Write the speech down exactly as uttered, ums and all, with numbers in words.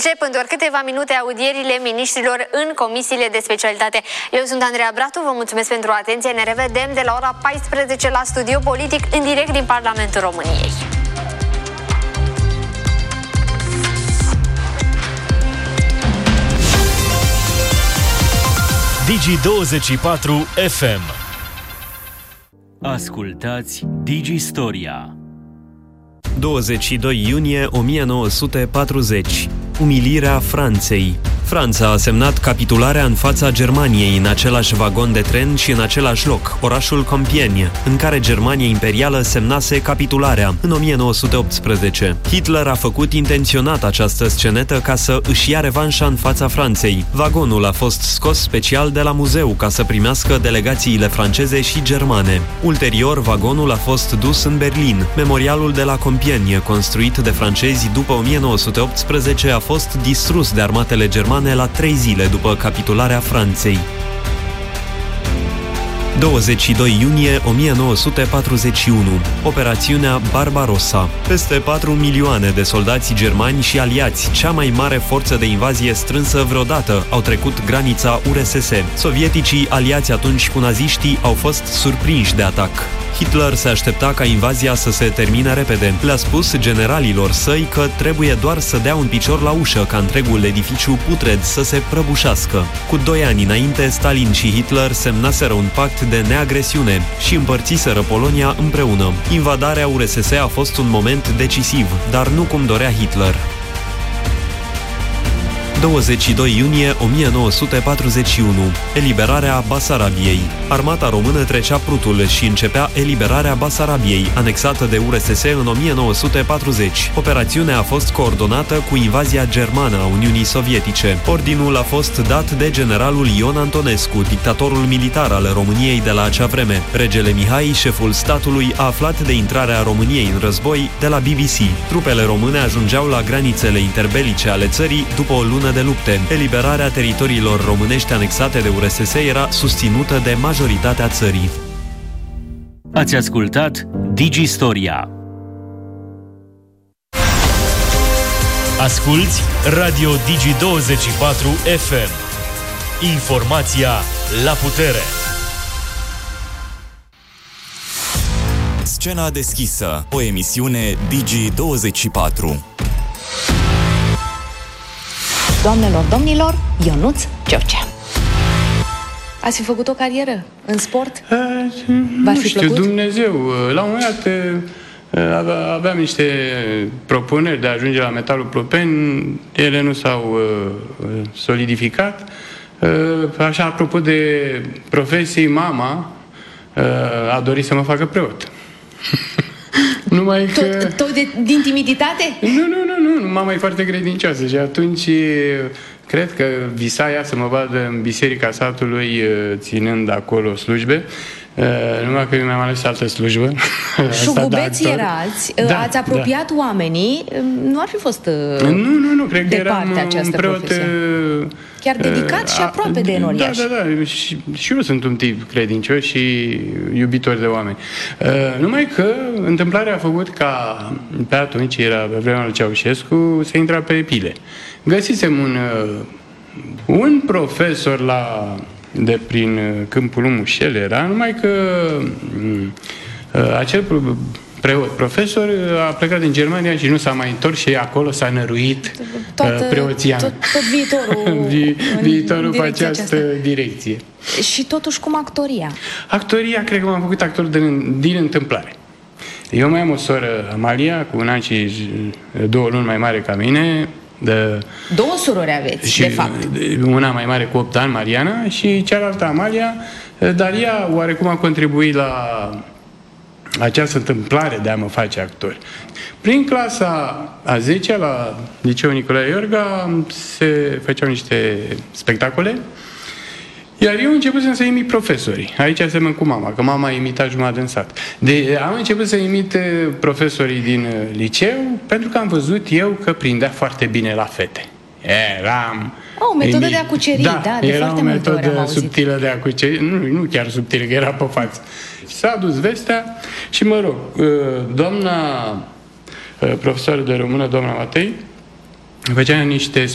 Încep în doar câteva minute audierile miniștrilor în comisiile de specialitate. Eu sunt Andreea Bratu, vă mulțumesc pentru atenție. Ne revedem de la ora paisprezece la Studio Politic, în direct din Parlamentul României. Digi douăzeci și patru F M. Ascultați Digi Storia. douăzeci și doi iunie o mie nouă sute patruzeci. Umilirea Franței. Franța a semnat capitularea în fața Germaniei în același vagon de tren și în același loc, orașul Compiègne, în care Germania imperială semnase capitularea în o mie nouă sute optsprezece. Hitler a făcut intenționat această scenetă ca să își ia revanșa în fața Franței. Vagonul a fost scos special de la muzeu ca să primească delegațiile franceze și germane. Ulterior, vagonul a fost dus în Berlin. Memorialul de la Compiègne, construit de francezi după o mie nouă sute optsprezece, a fost distrus de armatele germane la trei zile după capitularea Franței. douăzeci și doi iunie o mie nouă sute patruzeci și unu. Operațiunea Barbarossa. Peste patru milioane de soldați germani și aliați, cea mai mare forță de invazie strânsă vreodată, au trecut granița U R S S. Sovieticii, aliați atunci cu naziștii, au fost surprinși de atac. Hitler se aștepta ca invazia să se termine repede. Le-a spus generalilor săi că trebuie doar să dea un picior la ușă ca întregul edificiu putred să se prăbușească. Cu doi ani înainte, Stalin și Hitler semnaseră un pact de neagresiune și împărțiseră Polonia împreună. Invadarea U R S S a fost un moment decisiv, dar nu cum dorea Hitler. douăzeci și doi iunie o mie nouă sute patruzeci și unu. Eliberarea Basarabiei. Armata română trecea Prutul și începea eliberarea Basarabiei, anexată de U R S S în o mie nouă sute patruzeci. Operațiunea a fost coordonată cu invazia germană a Uniunii Sovietice. Ordinul a fost dat de generalul Ion Antonescu, dictatorul militar al României de la acea vreme. Regele Mihai, șeful statului, a aflat de intrarea României în război de la B B C. Trupele române ajungeau la granițele interbelice ale țării după o lună de lupte. Eliberarea teritoriilor românești anexate de U R S S era susținută de majoritatea țării. Ați ascultat Digi Storia. Asculți Radio Digi douăzeci și patru F M. Informația la putere. Scena deschisă, o emisiune Digi douăzeci și patru. Doamnelor, domnilor, Ionuț George. Ați fi făcut o carieră în sport? Nu știu, Dumnezeu. La un moment dat aveam niște propuneri de a ajunge la Metalul Plopeni, ele nu s-au solidificat. Așa, apropo de profesii, mama a dorit să mă facă preot. Numai că... Tot, tot de, din timiditate? Nu, nu, nu, nu, mama e foarte credincioasă și atunci cred că visa ea să mă vadă în biserica satului ținând acolo slujbe. Uh, numai că eu mi-am ales altă slujbă. Șugubeți erați, da, ați apropiat da. oamenii, nu ar fi fost Nu, nu, nu, cred că eram un preot profesie. Chiar dedicat uh, și aproape de enoriaș. Da, da, da, și, și eu sunt un tip credincios și iubitor de oameni. Uh, numai că întâmplarea a făcut ca, pe atunci, era pe vremea lui Ceaușescu, să intra pe pile. Găsisem un, uh, un profesor la... de prin Câmpul Mușel era, numai că uh, acel preot, profesor a plecat din Germania și nu s-a mai întors și acolo s-a năruit Toată, uh, preoțian. Tot, tot viitorul Vi, viitorul pe această aceasta. direcție. Și totuși cum actoria? Actoria, cred că m-am făcut actor din, din întâmplare. Eu mai am o soră, Amalia, cu un an și două luni mai mare ca mine. De, Două surori aveți, și de fapt. Una mai mare cu opt ani, Mariana, și cealaltă, Amalia, dar ea oarecum a contribuit la această întâmplare de a mă face actor. Prin clasa a zecea, la Liceul Nicolae Iorga, se făceau niște spectacole, iar eu începusem să imit profesorii. Aici semăn cu mama, că mama imita jumătate în sat. De, am început să imit profesorii din liceu, pentru că am văzut eu că prindea foarte bine la fete. Eram... Oh, o metodă de a cuceri, da, da, de era foarte o multe ori am metodă auzit. subtilă de a cuceri, nu, nu chiar subtilă, că era pe față. Și s-a dus vestea și, mă rog, doamna profesoară de română, doamna Matei, făcea niște